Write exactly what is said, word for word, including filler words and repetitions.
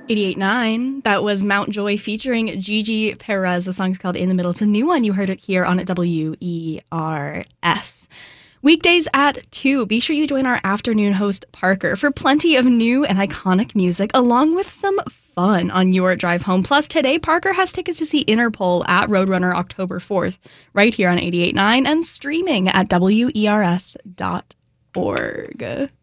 eighty-eight point nine. That was Mountjoy featuring Gigi Perez. The song's called In the Middle. It's a new one. You heard it here on W E R S. Weekdays at two. Be sure you join our afternoon host, Parker, for plenty of new and iconic music, along with some fun on your drive home. Plus, today, Parker has tickets to see Interpol at Roadrunner October fourth, right here on eighty-eight point nine and streaming at W E R S dot org.